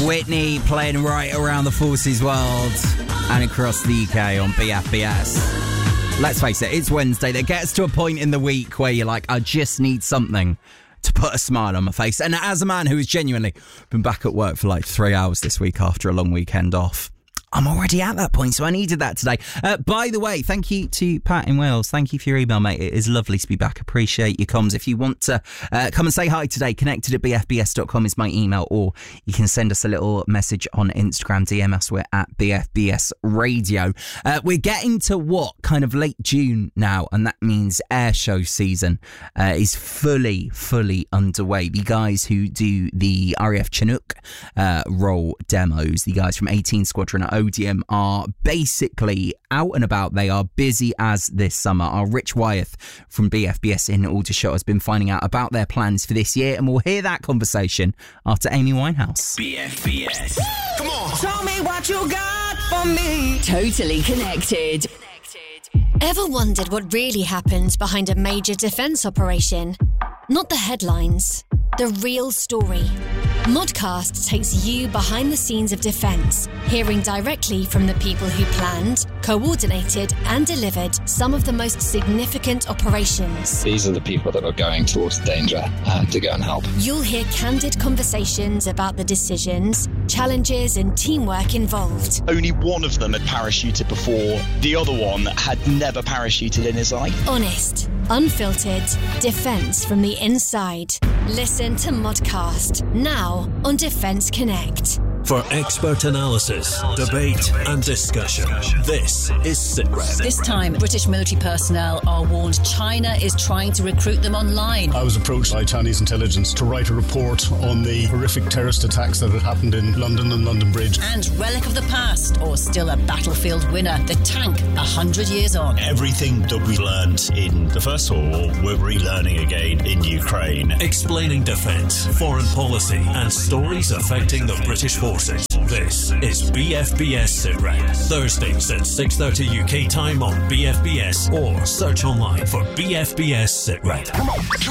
Whitney playing right around the forces world and across the UK on BFBS. Let's face it, it's Wednesday. That gets to a point in the week where you're like, I just need something to put a smile on my face. And as a man who has genuinely been back at work for like 3 hours this week after a long weekend off, I'm already at that point, so I needed that today. By the way, thank you to Pat in Wales. Thank you for your email, mate. It is lovely to be back. Appreciate your comms. If you want to come and say hi today, connected@bfbs.com is my email, or you can send us a little message on Instagram, DM us. We're at BFBS Radio. We're getting to what, kind of late June now, and that means air show season is fully underway. The guys who do the RAF Chinook role demos, the guys from 18 Squadron at Odium, are basically out and about. They are busy as this summer. Our Rich Wyeth from BFBS in Aldershot has been finding out about their plans for this year, and we'll hear that conversation after Amy Winehouse. BFBS. Come on. Show me what you got for me. Totally connected. Ever wondered what really happens behind a major defence operation? Not the headlines, the real story. Modcast takes you behind the scenes of defence, hearing directly from the people who planned, coordinated and delivered some of the most significant operations. These are the people that are going towards danger to go and help. You'll hear candid conversations about the decisions, challenges and teamwork involved. Only one of them had parachuted before. The other one had never parachuted in his life. Honest, unfiltered, defence from the inside. Listen to Modcast now on Defence Connect. For expert analysis, debate and discussion, this is SITREP. This time, British military personnel are warned China is trying to recruit them online. I was approached by Chinese intelligence to write a report on the horrific terrorist attacks that had happened in London and London Bridge. And relic of the past, or still a battlefield winner, the tank 100 years on. Everything that we learned in the First World War, we're relearning again in Ukraine. Explaining defence, foreign policy and stories affecting the British forces. This is BFBS SITREP. Thursdays at 6:30 UK time on BFBS, or search online for BFBS SITREP. Come on.